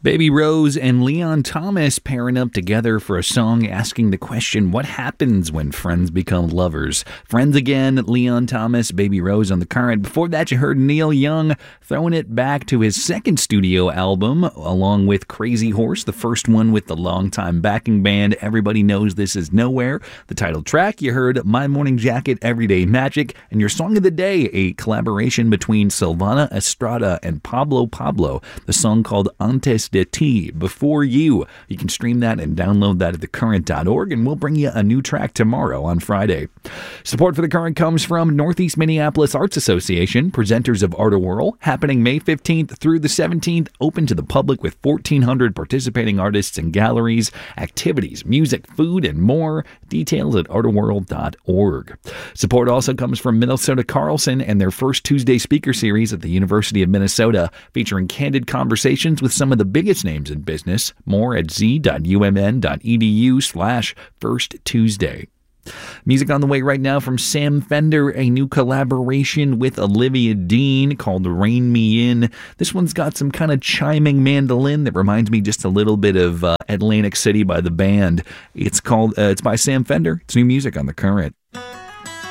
Baby Rose and Leon Thomas pairing up together for a song asking the question, what happens when friends become lovers? Friends again, Leon Thomas, Baby Rose on The Current. Before that, you heard Neil Young throwing it back to his second studio album, along with Crazy Horse, the first one with the longtime backing band Everybody Knows This Is Nowhere. The title track, you heard My Morning Jacket, Everyday Magic, and your song of the day, a collaboration between Silvana Estrada and Pablo Pablo, the song called Antes de Ti, Before You. You can stream that and download that at thecurrent.org, and we'll bring you a new track tomorrow on Friday. Support for The Current comes from Northeast Minneapolis Arts Association, presenters of Art Whirl, happening May 15th through the 17th, open to the public with 1,400 participating artists and galleries, activities, music, food, and more. Details at artawhirl.org. Support also comes from Minnesota Carlson and their first Tuesday speaker series at the University of Minnesota, featuring candid conversations with some of the biggest names in business. More at z.umn.edu/First Tuesday. Music on the way right now from Sam Fender, a new collaboration with Olivia Dean called Rain Me In. This one's got some kind of chiming mandolin that reminds me just a little bit of Atlantic City by The Band. It's by Sam Fender. It's new music on The Current.